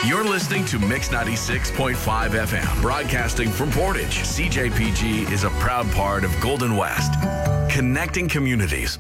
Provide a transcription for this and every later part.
You're listening to Mix 96.5 FM, broadcasting from Portage. CJPG is a proud part of Golden West, connecting communities.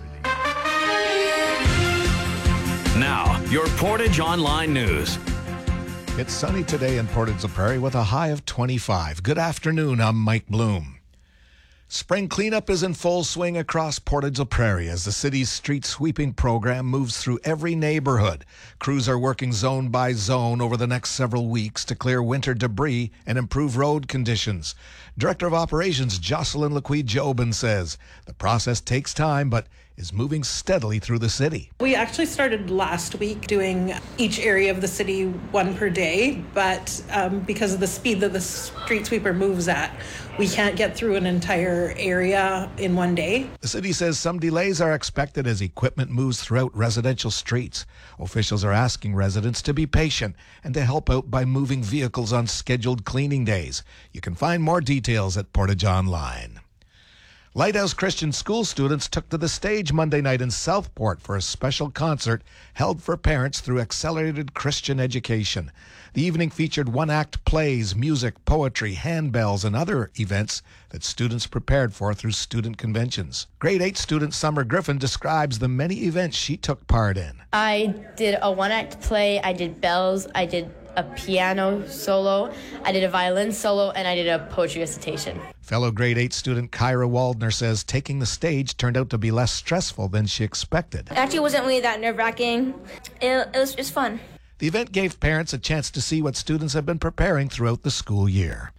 Now, your Portage Online News. It's sunny today in Portage-la Prairie with a high of 25. Good afternoon, I'm Mike Bloom. Spring cleanup is in full swing across Portage-la Prairie as the city's street sweeping program moves through every neighborhood. Crews are working zone by zone over the next several weeks to clear winter debris and improve road conditions. Director of Operations Jocelyn Lequi-Jobin says the process takes time but is moving steadily through the city. We actually started last week doing each area of the city one per day, but because of the speed that the street sweeper moves at, we can't get through an entire area in one day. The city says some delays are expected as equipment moves throughout residential streets. Officials are asking residents to be patient and to help out by moving vehicles on scheduled cleaning days. You can find more details at Portage Online. Lighthouse Christian School students took to the stage Monday night in Southport for a special concert held for parents through Accelerated Christian Education. The evening featured one-act plays, music, poetry, handbells, and other events that students prepared for through student conventions. Grade 8 student Summer Griffin describes the many events she took part in. I did a one-act play, I did bells, I did a piano solo, I did a violin solo, and I did a poetry recitation. Fellow grade 8 student Kyra Waldner says taking the stage turned out to be less stressful than she expected. It actually wasn't really that nerve-wracking. It was just fun. The event gave parents a chance to see what students have been preparing throughout the school year.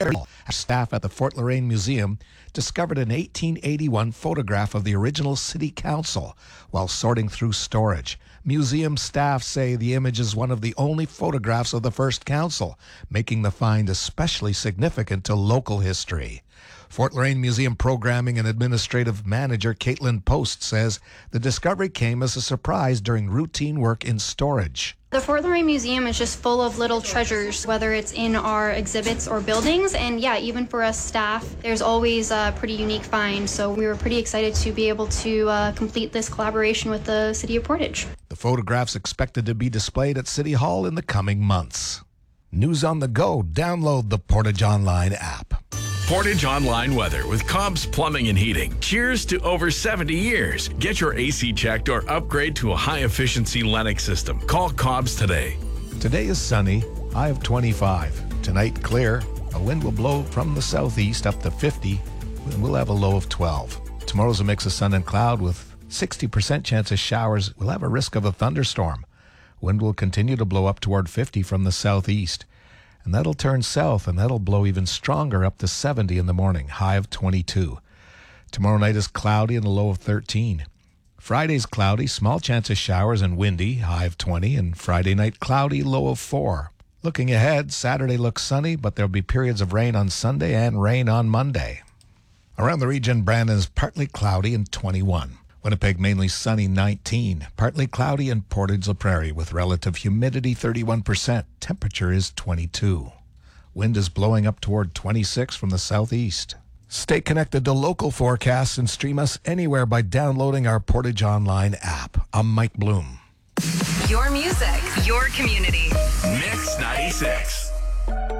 Staff at the Fort Loraine Museum discovered an 1881 photograph of the original city council while sorting through storage. Museum staff say the image is one of the only photographs of the first council, making the find especially significant to local history. Fort Loraine Museum Programming and Administrative Manager Caitlin Post says the discovery came as a surprise during routine work in storage. The Fort Loraine Museum is just full of little treasures, whether it's in our exhibits or buildings. And yeah, even for us staff, there's always a pretty unique find. So we were pretty excited to be able to complete this collaboration with the City of Portage. The photographs expected to be displayed at City Hall in the coming months. News on the go. Download the Portage Online app. Portage Online weather with Cobb's Plumbing and Heating. Cheers to over 70 years. Get your AC checked or upgrade to a high-efficiency Lennox system. Call Cobb's today. Today is sunny, high of 25. Tonight, clear. A wind will blow from the southeast up to 50, and we'll have a low of 12. Tomorrow's a mix of sun and cloud with 60% chance of showers. We'll have a risk of a thunderstorm. Wind will continue to blow up toward 50 from the southeast. And that'll turn south, and that'll blow even stronger up to 70 in the morning, high of 22. Tomorrow night is cloudy and a low of 13. Friday's cloudy, small chance of showers and windy, high of 20. And Friday night cloudy, low of 4. Looking ahead, Saturday looks sunny, but there'll be periods of rain on Sunday and rain on Monday. Around the region, Brandon is partly cloudy and 21. Winnipeg mainly sunny, 19. Partly cloudy in Portage-la Prairie with relative humidity 31%. Temperature is 22. Wind is blowing up toward 26 from the southeast. Stay connected to local forecasts and stream us anywhere by downloading our Portage Online app. I'm Mike Bloom. Your music, your community. Mix 96.